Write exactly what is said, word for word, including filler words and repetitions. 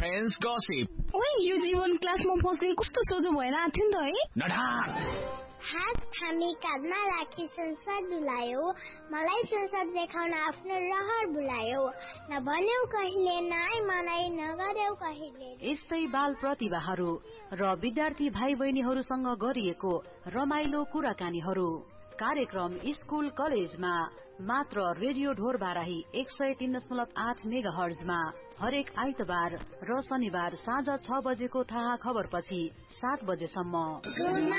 Friends gossip. ओइ यो जीवन क्लासमा पस्दिन कस्तो सोझो भएर आथ्यो नि त है। नढा हात थामी काँधमा राखी संसार डुलायो, मलाई संसार देखाउन आफ्नो रहर बुलायो। नभन्यौ कहिले नाइ मनाइ नगर्यौ कहिले। यस्तै बाल प्रतिभाहरू र विद्यार्थी भाइ बहिनीहरूसँग गरिएको रमाइलो कुराकानीहरू कार्यक्रम स्कुल कलेजमा मात्र रेडियो ढोर बाराही एक सय तीन दशमलव आठ मेगा हर्जमा हरेक आइतबार र शनिबार साँझ छ बजेको थाहा खबर पछि सात बजेसम्म।